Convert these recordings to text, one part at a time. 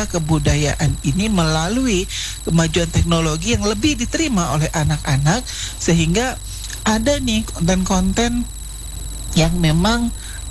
menjaga kebudayaan ini melalui kemajuan teknologi yang lebih diterima oleh anak-anak, sehingga ada nih konten-konten yang memang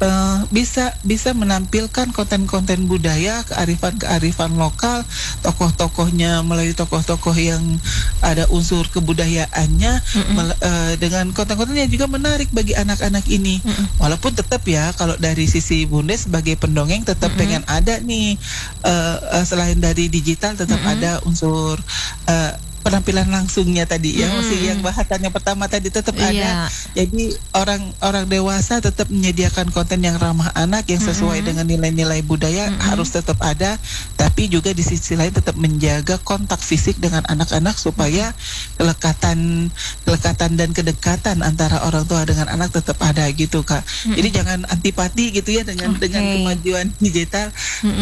bisa menampilkan konten-konten budaya, kearifan lokal, tokoh-tokohnya melalui tokoh-tokoh yang ada unsur kebudayaannya, dengan konten-konten yang juga menarik bagi anak-anak ini. Walaupun tetap ya, kalau dari sisi Bunda sebagai pendongeng tetap pengen ada nih, selain dari digital tetap ada unsur penampilan langsungnya tadi ya, masih yang bahasannya pertama tadi tetap ada. Jadi orang dewasa tetap menyediakan konten yang ramah anak yang sesuai dengan nilai-nilai budaya harus tetap ada, tapi juga di sisi lain tetap menjaga kontak fisik dengan anak-anak supaya kelekatan dan kedekatan antara orang tua dengan anak tetap ada gitu, Kak. Jadi jangan antipati gitu ya dengan kemajuan digital.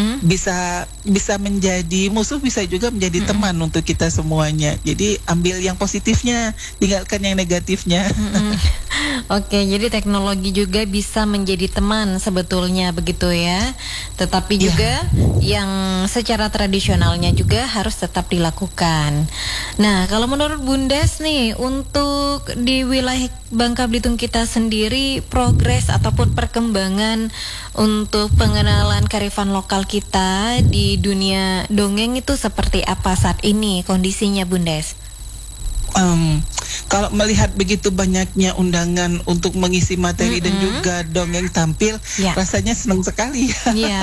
Bisa menjadi musuh, bisa juga menjadi teman untuk kita semuanya. Jadi ambil yang positifnya, tinggalkan yang negatifnya. Oke, jadi teknologi juga bisa menjadi teman sebetulnya begitu ya. Tetapi juga yang secara tradisionalnya juga harus tetap dilakukan. Nah, kalau menurut Bundes nih, untuk di wilayah Bangka Belitung kita sendiri, progres ataupun perkembangan untuk pengenalan kearifan lokal kita di dunia dongeng itu seperti apa saat ini kondisinya, Bundes? Kalau melihat begitu banyaknya undangan untuk mengisi materi dan juga dongeng tampil, rasanya senang sekali.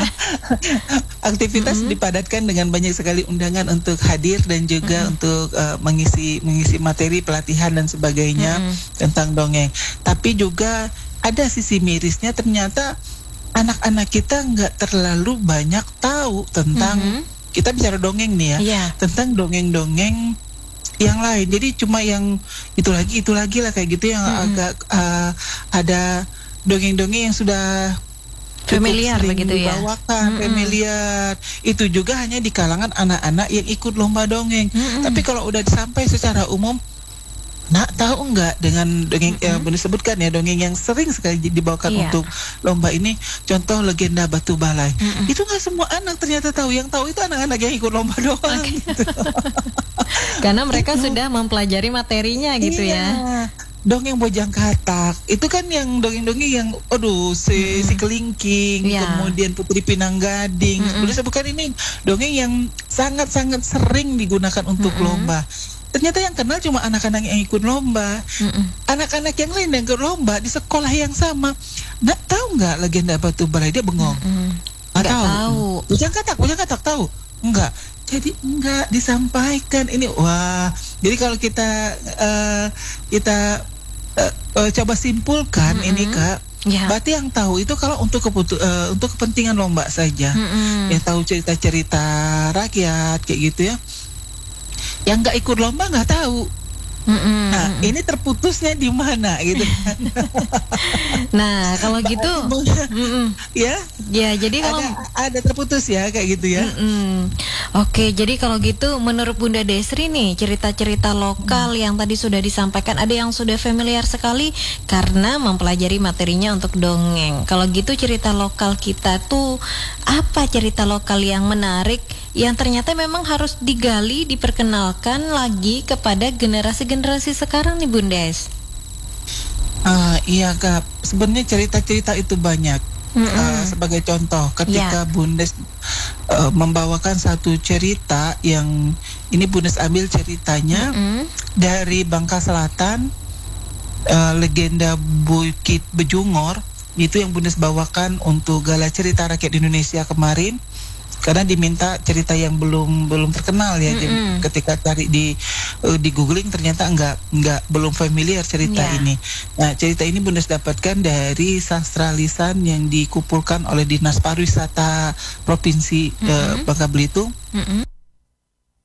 Aktivitas dipadatkan dengan banyak sekali undangan untuk hadir dan juga untuk mengisi materi pelatihan dan sebagainya tentang dongeng. Tapi juga ada sisi mirisnya, ternyata anak-anak kita nggak terlalu banyak tahu tentang kita bicara dongeng nih ya, tentang dongeng-dongeng yang lain. Jadi cuma yang itu lagi lah kayak gitu, yang agak ada dongeng-dongeng yang sudah familiar begitu ya, dibawakan, familiar. Itu juga hanya di kalangan anak-anak yang ikut lomba dongeng. Tapi kalau udah sampai secara umum, tahu nggak dengan dongeng yang disebutkan ya, dongeng yang sering sekali dibawakan untuk lomba ini, contoh legenda Batu Balai. Itu nggak semua anak ternyata tahu. Yang tahu itu anak-anak yang ikut lomba doang. Gitu. Karena mereka sudah mempelajari materinya gitu ya. Dongeng Bojang Katak itu kan yang dongeng-dongeng yang si Kelingking, kemudian Putri Pinang Gading. Bukan ini dongeng yang sangat-sangat sering digunakan untuk lomba. Ternyata yang kenal cuma anak-anak yang ikut lomba. Anak-anak yang lain yang ikut lomba di sekolah yang sama, tahu nggak legenda Batu Balai? Dia bengong. Nggak tahu. Bojang Katak tahu? Enggak. Jadi enggak disampaikan ini. Wah, jadi kalau kita coba simpulkan ini, Kak. Berarti yang tahu itu kalau untuk kepentingan lomba saja. Yang tahu cerita-cerita rakyat kayak gitu ya. Yang nggak ikut lomba nggak tahu. Nah, ini terputusnya di mana gitu kan? Nah, kalau gitu, jadi kalau ada terputus ya kayak gitu ya. Oke, jadi kalau gitu, menurut Bunda Desri nih, cerita-cerita lokal yang tadi sudah disampaikan, ada yang sudah familiar sekali karena mempelajari materinya untuk dongeng. Kalau gitu, cerita lokal kita tuh apa cerita lokal yang menarik, yang ternyata memang harus digali, diperkenalkan lagi kepada generasi-generasi sekarang nih, Bundes? Iya, Kak. Sebenarnya cerita-cerita itu banyak. Sebagai contoh, ketika Bundes membawakan satu cerita yang ini Bundes ambil ceritanya dari Bangka Selatan, legenda Bukit Bejungor, itu yang Bundes bawakan untuk Gala Cerita Rakyat Indonesia kemarin. Karena diminta cerita yang belum terkenal ya. Ketika cari di googling ternyata belum familiar cerita ini. Nah, cerita ini Bundes dapatkan dari sastra lisan yang dikumpulkan oleh Dinas Pariwisata Provinsi Bangka Belitung.